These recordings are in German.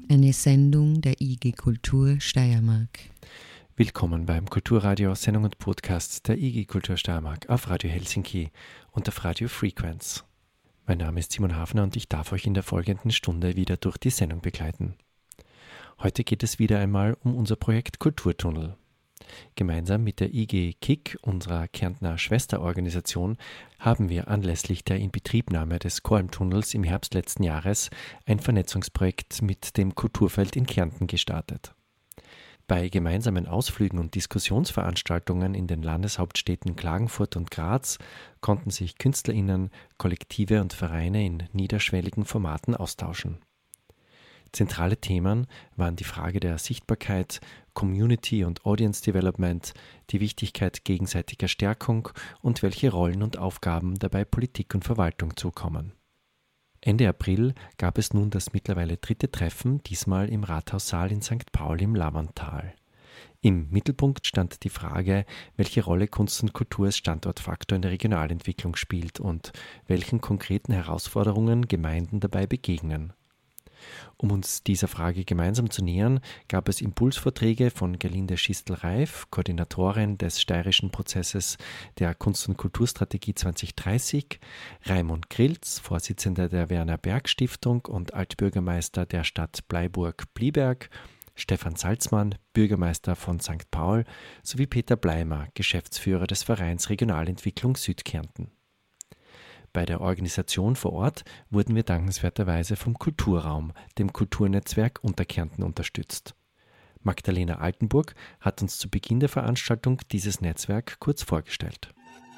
Eine Sendung der IG Kultur Steiermark. Willkommen beim Kulturradio Sendung und Podcast der IG Kultur Steiermark auf Radio Helsinki und auf Radio Frequenz. Mein Name ist Simon Hafner und ich darf euch in der folgenden Stunde wieder durch die Sendung begleiten. Heute geht es wieder einmal um unser Projekt Kulturtunnel. Gemeinsam mit der IG KIK, unserer Kärntner Schwesterorganisation, haben wir anlässlich der Inbetriebnahme des Koralmtunnels im Herbst letzten Jahres ein Vernetzungsprojekt mit dem Kulturfeld in Kärnten gestartet. Bei gemeinsamen Ausflügen und Diskussionsveranstaltungen in den Landeshauptstädten Klagenfurt und Graz konnten sich KünstlerInnen, Kollektive und Vereine in niederschwelligen Formaten austauschen. Zentrale Themen waren die Frage der Sichtbarkeit, Community und Audience Development, die Wichtigkeit gegenseitiger Stärkung und welche Rollen und Aufgaben dabei Politik und Verwaltung zukommen. Ende April gab es nun das mittlerweile dritte Treffen, diesmal im Rathaussaal in St. Paul im Lavantal. Im Mittelpunkt stand die Frage, welche Rolle Kunst und Kultur als Standortfaktor in der Regionalentwicklung spielt und welchen konkreten Herausforderungen Gemeinden dabei begegnen. Um uns dieser Frage gemeinsam zu nähern, gab es Impulsvorträge von Gerlinde Schistel-Reif, Koordinatorin des steirischen Prozesses der Kunst- und Kulturstrategie 2030, Raimund Grilz, Vorsitzender der Werner-Berg-Stiftung und Altbürgermeister der Stadt Bleiburg-Blieberg, Stefan Salzmann, Bürgermeister von St. Paul, sowie Peter Bleimer, Geschäftsführer des Vereins Regionalentwicklung Südkärnten. Bei der Organisation vor Ort wurden wir dankenswerterweise vom Kulturraum, dem Kulturnetzwerk Unterkärnten, unterstützt. Magdalena Altenburg hat uns zu Beginn der Veranstaltung dieses Netzwerk kurz vorgestellt.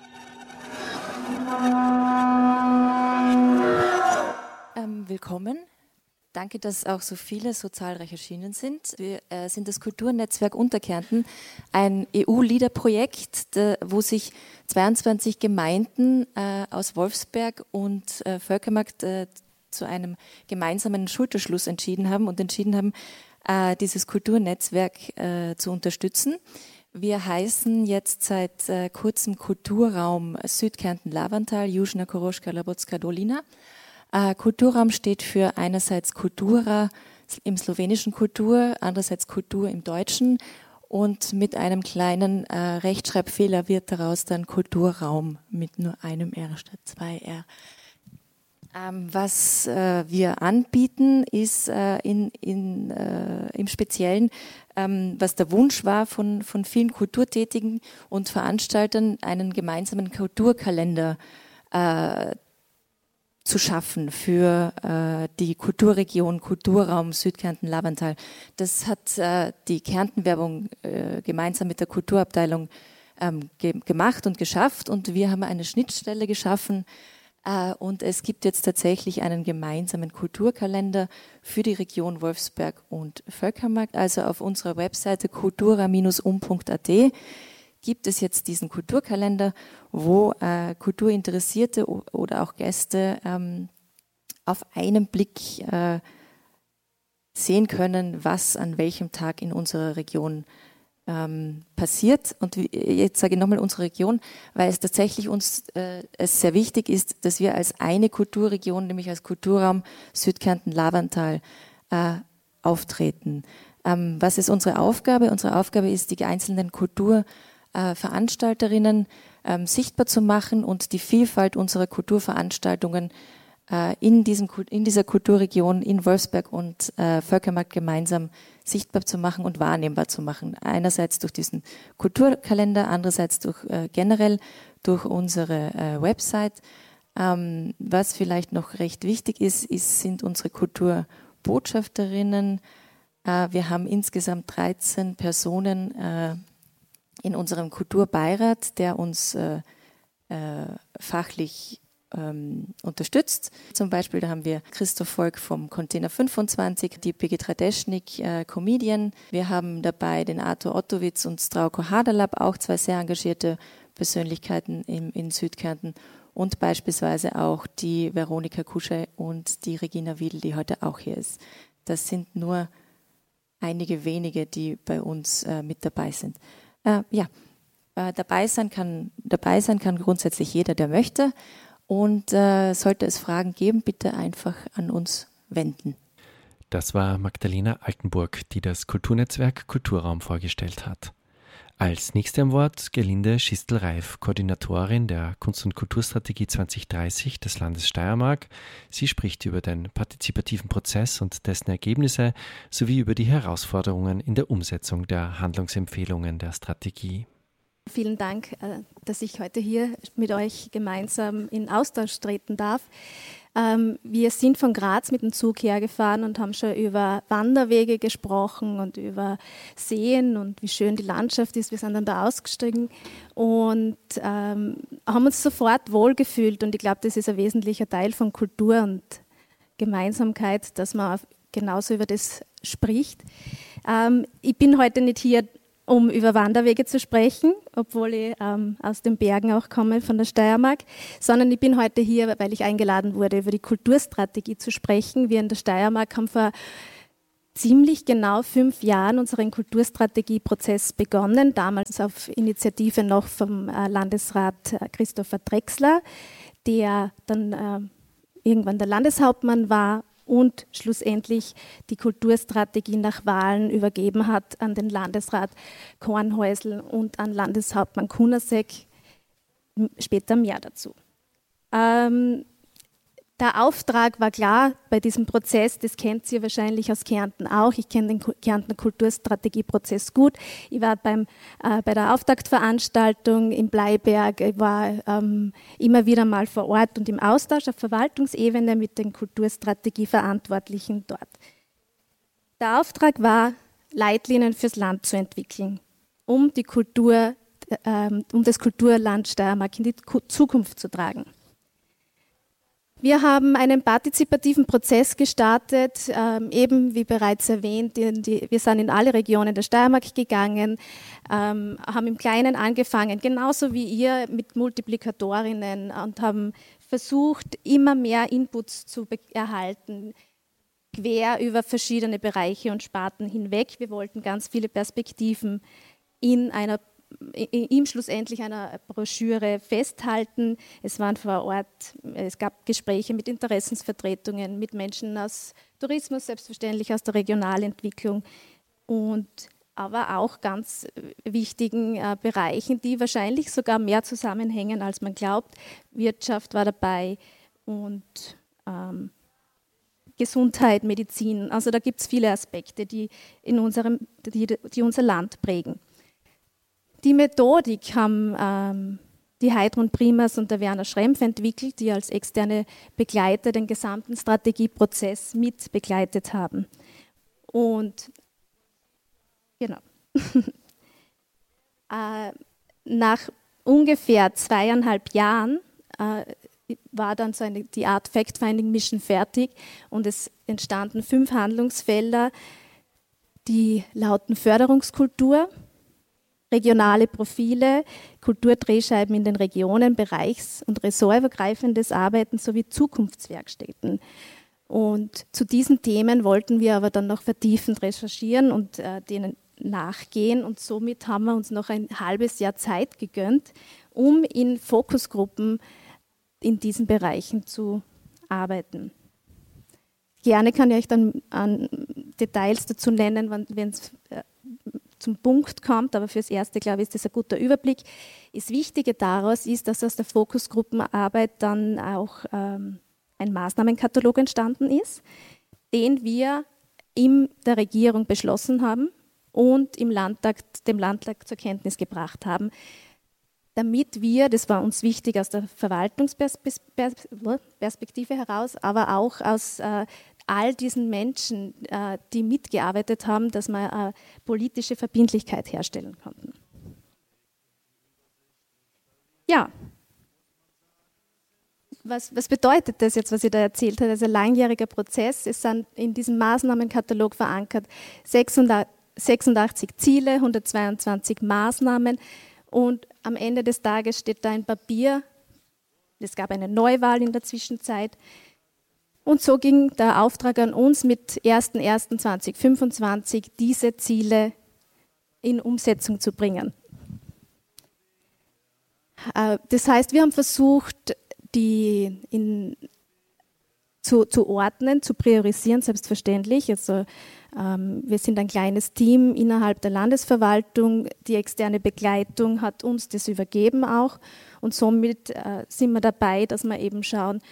Willkommen. Danke, dass auch so viele so zahlreich erschienen sind. Wir sind das Kulturnetzwerk Unterkärnten, ein EU-LEADER-Projekt, wo sich 22 Gemeinden aus Wolfsberg und Völkermarkt zu einem gemeinsamen Schulterschluss entschieden haben, dieses Kulturnetzwerk zu unterstützen. Wir heißen jetzt seit kurzem Kulturraum Südkärnten-Lavantal, Južna Koroška-Slobodska Dolina. Kulturraum steht für einerseits Kultura im slowenischen Kultur, andererseits Kultur im Deutschen und mit einem kleinen Rechtschreibfehler wird daraus dann Kulturraum mit nur einem R statt zwei R. Was wir anbieten, ist im Speziellen, was der Wunsch war von vielen Kulturtätigen und Veranstaltern, einen gemeinsamen Kulturkalender zu schaffen für die Kulturregion, Kulturraum Südkärnten-Lavantal. Das hat die Kärnten-Werbung gemeinsam mit der Kulturabteilung gemacht und geschafft und wir haben eine Schnittstelle geschaffen und es gibt jetzt tatsächlich einen gemeinsamen Kulturkalender für die Region Wolfsberg und Völkermarkt. Also auf unserer Webseite kultura-um.at gibt es jetzt diesen Kulturkalender, wo Kulturinteressierte oder auch Gäste auf einen Blick sehen können, was an welchem Tag in unserer Region passiert. Und jetzt sage ich nochmal unsere Region, weil es tatsächlich uns es sehr wichtig ist, dass wir als eine Kulturregion, nämlich als Kulturraum Südkärnten-Lavantal auftreten. Was ist unsere Aufgabe? Unsere Aufgabe ist, die einzelnen Kulturveranstalterinnen sichtbar zu machen und die Vielfalt unserer Kulturveranstaltungen in dieser Kulturregion in Wolfsberg und Völkermarkt gemeinsam sichtbar zu machen und wahrnehmbar zu machen. Einerseits durch diesen Kulturkalender, andererseits generell durch unsere Website. Was vielleicht noch recht wichtig sind unsere Kulturbotschafterinnen. Wir haben insgesamt 13 Personen in unserem Kulturbeirat, der uns fachlich unterstützt. Zum Beispiel, da haben wir Christoph Volk vom Container 25, die Birgit Radeschnik, Comedian. Wir haben dabei den Arthur Ottowitz und Strauko Haderlap, auch zwei sehr engagierte Persönlichkeiten in Südkärnten. Und beispielsweise auch die Veronika Kuschei und die Regina Wiedl, die heute auch hier ist. Das sind nur einige wenige, die bei uns mit dabei sind. Dabei sein kann grundsätzlich jeder, der möchte. Und sollte es Fragen geben, bitte einfach an uns wenden. Das war Magdalena Altenburg, die das Kulturnetzwerk Kulturraum vorgestellt hat. Als nächste am Wort Gerlinde Schistel-Reif, Koordinatorin der Kunst- und Kulturstrategie 2030 des Landes Steiermark. Sie spricht über den partizipativen Prozess und dessen Ergebnisse sowie über die Herausforderungen in der Umsetzung der Handlungsempfehlungen der Strategie. Vielen Dank, dass ich heute hier mit euch gemeinsam in Austausch treten darf. Wir sind von Graz mit dem Zug hergefahren und haben schon über Wanderwege gesprochen und über Seen und wie schön die Landschaft ist. Wir sind dann da ausgestiegen und haben uns sofort wohlgefühlt. Und ich glaube, das ist ein wesentlicher Teil von Kultur und Gemeinsamkeit, dass man genauso über das spricht. Ich bin heute nicht hier, um über Wanderwege zu sprechen, obwohl ich aus den Bergen auch komme, von der Steiermark, sondern ich bin heute hier, weil ich eingeladen wurde, über die Kulturstrategie zu sprechen. Wir in der Steiermark haben vor ziemlich genau 5 Jahren unseren Kulturstrategieprozess begonnen, damals auf Initiative noch vom Landesrat Christopher Drechsler, der dann irgendwann der Landeshauptmann war und schlussendlich die Kulturstrategie nach Wahlen übergeben hat an den Landesrat Kornhäusl und an Landeshauptmann Kunasek. Später mehr dazu. Der Auftrag war klar bei diesem Prozess, das kennt ihr wahrscheinlich aus Kärnten auch. Ich kenne den Kärntner Kulturstrategieprozess gut. Ich war bei der Auftaktveranstaltung in Bleiberg, ich war immer wieder mal vor Ort und im Austausch auf Verwaltungsebene mit den Kulturstrategieverantwortlichen dort. Der Auftrag war, Leitlinien fürs Land zu entwickeln, um das Kulturland Steiermark in die Zukunft zu tragen. Wir haben einen partizipativen Prozess gestartet, eben wie bereits erwähnt, wir sind in alle Regionen der Steiermark gegangen, haben im Kleinen angefangen, genauso wie ihr mit Multiplikatorinnen und haben versucht, immer mehr Inputs zu erhalten, quer über verschiedene Bereiche und Sparten hinweg. Wir wollten ganz viele Perspektiven ihm schlussendlich einer Broschüre festhalten. Es waren vor Ort, es gab Gespräche mit Interessensvertretungen, mit Menschen aus Tourismus, selbstverständlich aus der Regionalentwicklung und aber auch ganz wichtigen Bereichen, die wahrscheinlich sogar mehr zusammenhängen, als man glaubt. Wirtschaft war dabei und Gesundheit, Medizin. Also da gibt es viele Aspekte, die unser Land prägen. Die Methodik haben die Heidrun Primas und der Werner Schrempf entwickelt, die als externe Begleiter den gesamten Strategieprozess mit begleitet haben. Und genau. Nach ungefähr 2,5 Jahren war dann die Art Fact-Finding-Mission fertig und es entstanden 5 Handlungsfelder, die lauten Förderungskultur, regionale Profile, Kulturdrehscheiben in den Regionen, bereichs- und ressortübergreifendes Arbeiten sowie Zukunftswerkstätten. Und zu diesen Themen wollten wir aber dann noch vertiefend recherchieren und denen nachgehen. Und somit haben wir uns noch ein halbes Jahr Zeit gegönnt, um in Fokusgruppen in diesen Bereichen zu arbeiten. Gerne kann ich euch dann Details dazu nennen, wenn es zum Punkt kommt, aber fürs Erste, glaube ich, ist das ein guter Überblick. Das Wichtige daraus ist, dass aus der Fokusgruppenarbeit dann auch ein Maßnahmenkatalog entstanden ist, den wir in der Regierung beschlossen haben und dem Landtag zur Kenntnis gebracht haben, damit wir, das war uns wichtig aus der Verwaltungsperspektive heraus, aber auch aus all diesen Menschen, die mitgearbeitet haben, dass wir politische Verbindlichkeit herstellen konnten. Ja, was bedeutet das jetzt, was ich da erzählt habe? Das ist ein langjähriger Prozess. Es sind in diesem Maßnahmenkatalog verankert 86 Ziele, 122 Maßnahmen und am Ende des Tages steht da ein Papier. Es gab eine Neuwahl in der Zwischenzeit. Und so ging der Auftrag an uns, mit 01.01.2025 diese Ziele in Umsetzung zu bringen. Das heißt, wir haben versucht, zu ordnen, zu priorisieren, selbstverständlich. Also wir sind ein kleines Team innerhalb der Landesverwaltung. Die externe Begleitung hat uns das übergeben auch. Und somit sind wir dabei, dass wir eben schauen,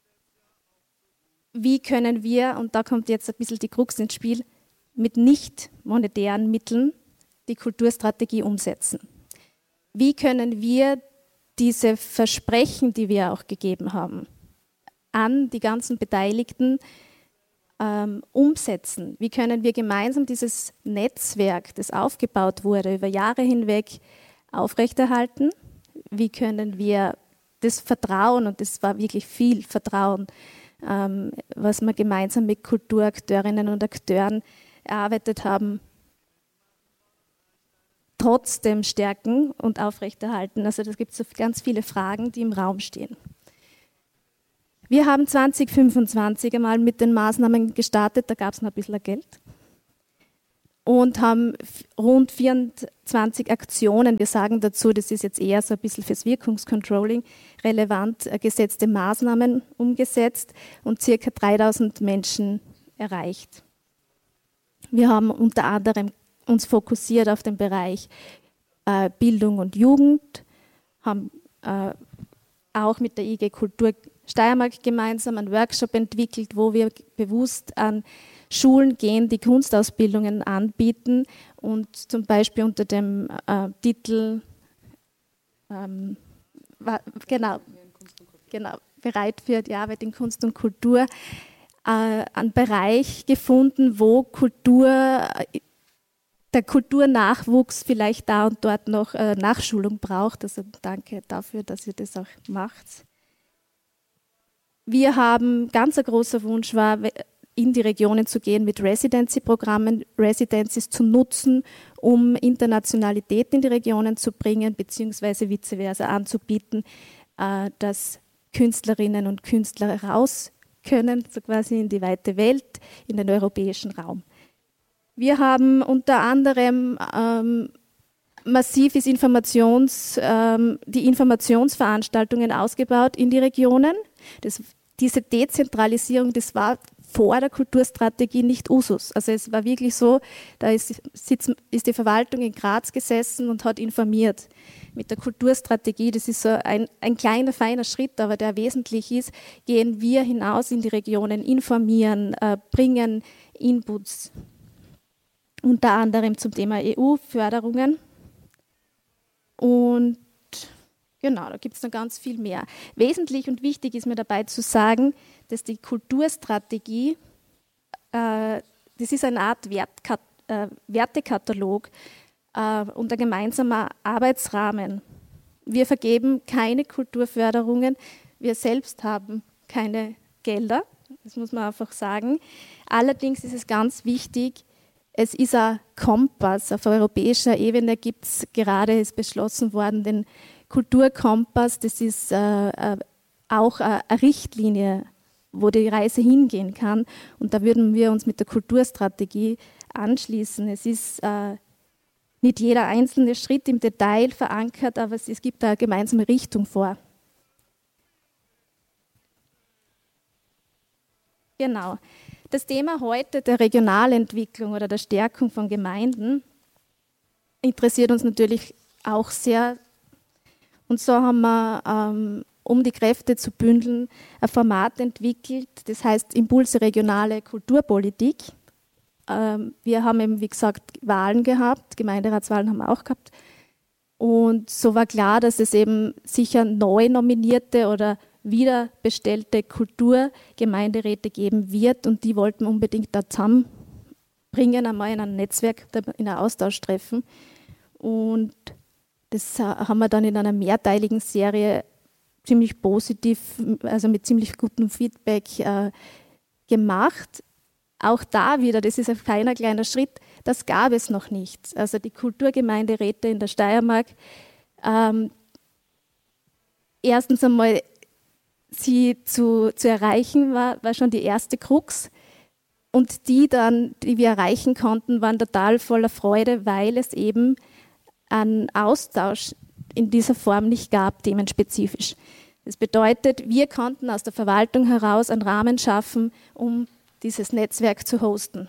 wie können wir, und da kommt jetzt ein bisschen die Krux ins Spiel, mit nicht monetären Mitteln die Kulturstrategie umsetzen. Wie können wir diese Versprechen, die wir auch gegeben haben, an die ganzen Beteiligten umsetzen? Wie können wir gemeinsam dieses Netzwerk, das aufgebaut wurde, über Jahre hinweg aufrechterhalten? Wie können wir das Vertrauen, und das war wirklich viel Vertrauen, was wir gemeinsam mit Kulturakteurinnen und Akteuren erarbeitet haben, trotzdem stärken und aufrechterhalten? Also das gibt so ganz viele Fragen, die im Raum stehen. Wir haben 2025 einmal mit den Maßnahmen gestartet, da gab es noch ein bisschen Geld und haben rund 24 Aktionen, wir sagen dazu, das ist jetzt eher so ein bisschen fürs Wirkungscontrolling relevant, gesetzte Maßnahmen umgesetzt und ca. 3000 Menschen erreicht. Wir haben unter anderem uns fokussiert auf den Bereich Bildung und Jugend, haben auch mit der IG Kultur Steiermark gemeinsam einen Workshop entwickelt, wo wir bewusst an Schulen gehen, die Kunstausbildungen anbieten und zum Beispiel unter dem Titel bereit für die Arbeit in Kunst und Kultur einen Bereich gefunden, wo der Kulturnachwuchs vielleicht da und dort noch Nachschulung braucht. Also danke dafür, dass ihr das auch macht. Wir haben, ganz ein großer Wunsch war, in die Regionen zu gehen mit Residency-Programmen, Residencies zu nutzen, um Internationalität in die Regionen zu bringen, beziehungsweise vice versa anzubieten, dass Künstlerinnen und Künstler raus können, so quasi in die weite Welt, in den europäischen Raum. Wir haben unter anderem massiv die Informationsveranstaltungen ausgebaut in die Regionen. Diese Dezentralisierung, das war vor der Kulturstrategie nicht Usus. Also es war wirklich so, da ist die Verwaltung in Graz gesessen und hat informiert. Mit der Kulturstrategie, das ist so ein kleiner, feiner Schritt, aber der wesentlich ist, gehen wir hinaus in die Regionen, informieren, bringen Inputs, unter anderem zum Thema EU-Förderungen. Und genau, da gibt es noch ganz viel mehr. Wesentlich und wichtig ist mir dabei zu sagen, dass die Kulturstrategie, das ist eine Art Wertekatalog und ein gemeinsamer Arbeitsrahmen. Wir vergeben keine Kulturförderungen, wir selbst haben keine Gelder, das muss man einfach sagen. Allerdings ist es ganz wichtig, es ist ein Kompass. Auf europäischer Ebene gibt es gerade, ist beschlossen worden, den Kulturkompass. Das ist auch eine Richtlinie, wo die Reise hingehen kann. Und da würden wir uns mit der Kulturstrategie anschließen. Es ist nicht jeder einzelne Schritt im Detail verankert, aber es gibt eine gemeinsame Richtung vor. Genau. Das Thema heute der Regionalentwicklung oder der Stärkung von Gemeinden interessiert uns natürlich auch sehr. Und so haben wir, um die Kräfte zu bündeln, ein Format entwickelt, das heißt Impulse regionale Kulturpolitik. Wir haben eben, wie gesagt, Wahlen gehabt, Gemeinderatswahlen haben wir auch gehabt. Und so war klar, dass es eben sicher neu nominierte oder wiederbestellte Kulturgemeinderäte geben wird und die wollten wir unbedingt da zusammenbringen, einmal in ein Netzwerk, in ein Austauschtreffen. Und das haben wir dann in einer mehrteiligen Serie ziemlich positiv, also mit ziemlich gutem Feedback gemacht. Auch da wieder, das ist ein feiner kleiner Schritt, das gab es noch nicht. Also die Kulturgemeinderäte in der Steiermark, erstens einmal sie zu erreichen, war schon die erste Krux. Und die dann, die wir erreichen konnten, waren total voller Freude, weil es eben einen Austausch in dieser Form nicht gab, themenspezifisch. Das bedeutet, wir konnten aus der Verwaltung heraus einen Rahmen schaffen, um dieses Netzwerk zu hosten.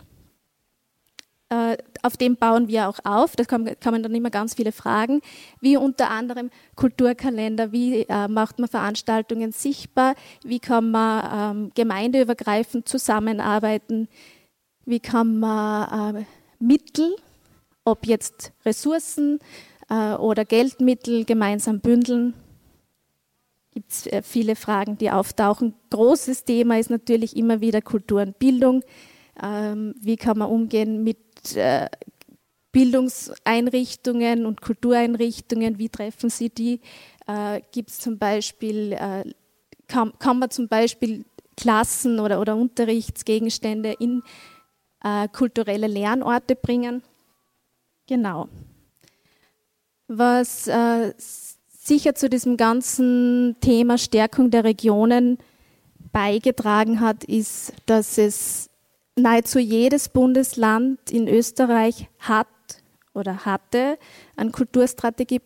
Auf dem bauen wir auch auf, da kommen dann immer ganz viele Fragen, wie unter anderem Kulturkalender, wie macht man Veranstaltungen sichtbar, wie kann man gemeindeübergreifend zusammenarbeiten, wie kann man Mittel, ob jetzt Ressourcen oder Geldmittel gemeinsam bündeln. Gibt es viele Fragen, die auftauchen. Großes Thema ist natürlich immer wieder Kultur und Bildung. Wie kann man umgehen mit Bildungseinrichtungen und Kultureinrichtungen, wie treffen sie die? Gibt es zum Beispiel, kann man zum Beispiel Klassen oder Unterrichtsgegenstände in kulturelle Lernorte bringen? Genau. Was sicher zu diesem ganzen Thema Stärkung der Regionen beigetragen hat, ist, dass es nahezu jedes Bundesland in Österreich hat oder hatte einen Kulturstrategieprozess.